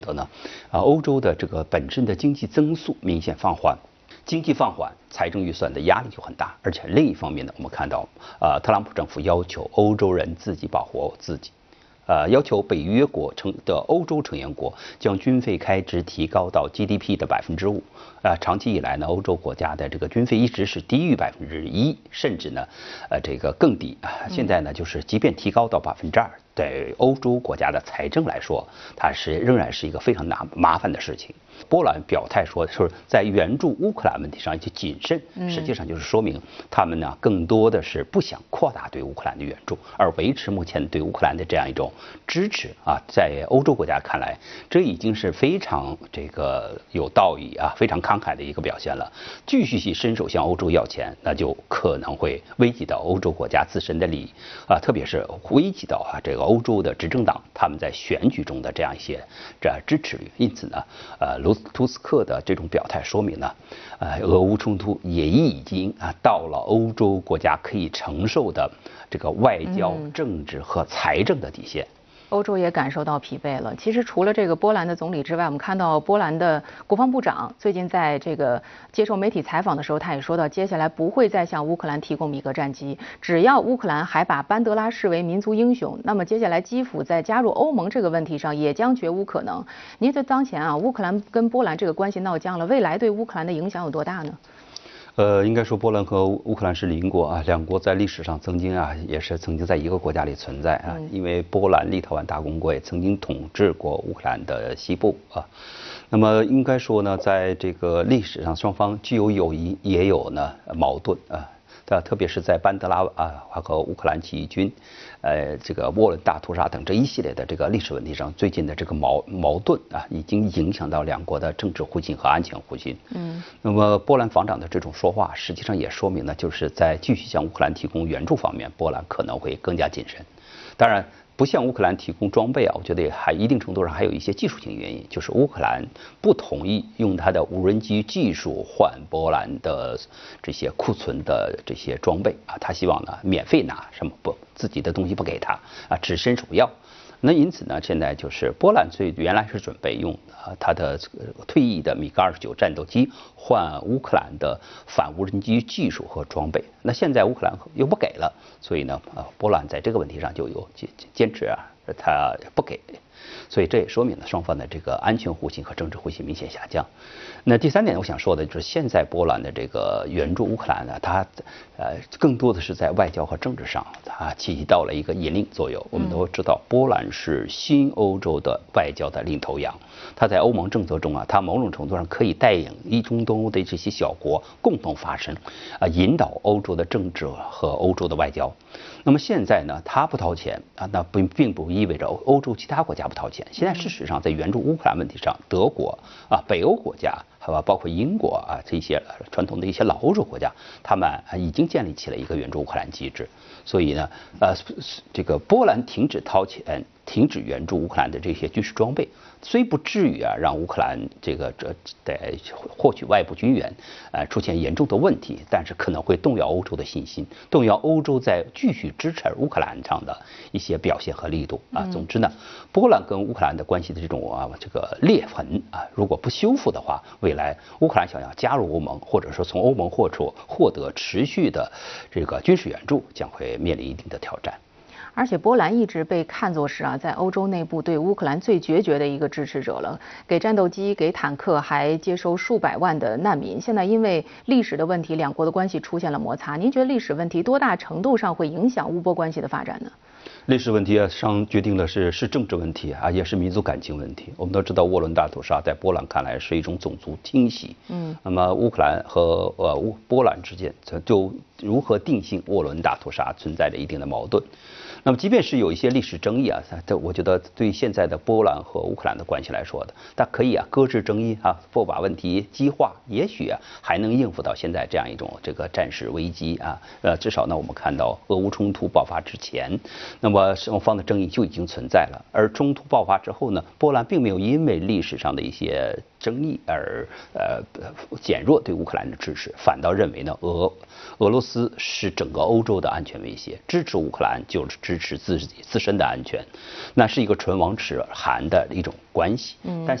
得呢，欧洲的这个本身的经济增速明显放缓，经济放缓，财政预算的压力就很大。而且另一方面呢，我们看到，特朗普政府要求欧洲人自己保护自己。要求北约国的欧洲成员国将军费开支提高到 GDP 的5%。长期以来呢，欧洲国家的这个军费一直是低于1%，甚至呢，这个更低。现在呢，就是即便提高到2%，对欧洲国家的财政来说，它仍然是一个非常麻烦的事情。波兰表态说，是在援助乌克兰问题上就谨慎，实际上就是说明他们呢更多的是不想扩大对乌克兰的援助，而维持目前对乌克兰的这样一种支持啊。在欧洲国家看来，这已经是非常这个有道义啊，非常慷慨的一个表现了。继续去伸手向欧洲要钱，那就可能会危及到欧洲国家自身的利益啊，特别是危及到这个欧洲的执政党他们在选举中的这样一些支持率。因此呢，图斯克的这种表态说明呢，俄乌冲突也已经到了欧洲国家可以承受的这个外交、政治和财政的底线。 欧洲也感受到疲惫了。其实除了这个波兰的总理之外，我们看到波兰的国防部长最近在这个接受媒体采访的时候，他也说到，接下来不会再向乌克兰提供米格战机，只要乌克兰还把班德拉视为民族英雄，那么接下来基辅在加入欧盟这个问题上也将绝无可能。您觉得当前乌克兰跟波兰这个关系闹僵了，未来对乌克兰的影响有多大呢？ 应该说波兰和乌克兰是邻国啊，两国在历史上也是曾经在一个国家里存在啊，因为波兰、立陶宛大公国也曾经统治过乌克兰的西部啊。那么应该说呢，在这个历史上，双方既有友谊，也有呢矛盾啊。特别是在班德拉和乌克兰起义军，这个沃伦大屠杀等这一系列的这个历史问题上，最近的这个矛盾啊，已经影响到两国的政治互信和安全互信。那么波兰防长的这种说话，实际上也说明呢，就是在继续向乌克兰提供援助方面，波兰可能会更加谨慎。当然，不向乌克兰提供装备啊，我觉得还一定程度上还有一些技术性原因，就是乌克兰不同意用它的无人机技术换波兰的这些库存的这些装备啊，他希望呢免费拿，自己的东西不给他啊，只伸手要。那因此呢，现在就是波兰原来是准备用它的退役的米格29战斗机换乌克兰的反无人机技术和装备。那现在乌克兰又不给了，所以呢，波兰在这个问题上就有坚持他不给。所以这也说明了双方的这个安全互信和政治互信明显下降。那第三点我想说的就是，现在波兰的这个援助乌克兰呢，它更多的是在外交和政治上，它起到了一个引领作用。我们都知道，波兰是新欧洲的外交的领头羊，它在欧盟政策中它某种程度上可以带领中东欧的这些小国共同发声，引导欧洲的政治和欧洲的外交。那么现在呢，他不掏钱那并不意味着欧洲其他国家不掏钱。现在事实上，在援助乌克兰问题上，德国北欧国家，包括英国这些传统的一些老欧洲国家，他们已经建立起了一个援助乌克兰机制。所以呢，这个波兰停止掏钱，停止援助乌克兰的这些军事装备，虽不至于让乌克兰得获取外部军援出现严重的问题，但是可能会动摇欧洲的信心，动摇欧洲在继续支持乌克兰上的一些表现和力度啊。总之呢，波兰跟乌克兰的关系的这种这个裂痕如果不修复的话，未来乌克兰想要加入欧盟，或者说从欧盟获得持续的这个军事援助，将会面临一定的挑战。 而且波兰一直被看作是在欧洲内部对乌克兰最决绝的一个支持者了，给战斗机、给坦克，还接收数百万的难民。现在因为历史的问题，两国的关系出现了摩擦。您觉得历史问题多大程度上会影响乌波关系的发展呢？ 历史问题上决定的是政治问题也是民族感情问题。我们都知道沃伦大屠杀在波兰看来是一种种族清洗。那么乌克兰和波兰之间就如何定性沃伦大屠杀存在着一定的矛盾。那么即便是有一些历史争议我觉得对现在的波兰和乌克兰的关系来说的，它可以搁置争议不把问题激化，也许还能应付到现在这样一种这个战时危机至少呢，我们看到俄乌冲突爆发之前，那么双方的争议就已经存在了。而冲突爆发之后呢，波兰并没有因为历史上的一些争议而减弱对乌克兰的支持，反倒认为呢俄罗斯是整个欧洲的安全威胁，支持乌克兰就是支持自身的安全，那是一个唇亡齿寒的一种关系。但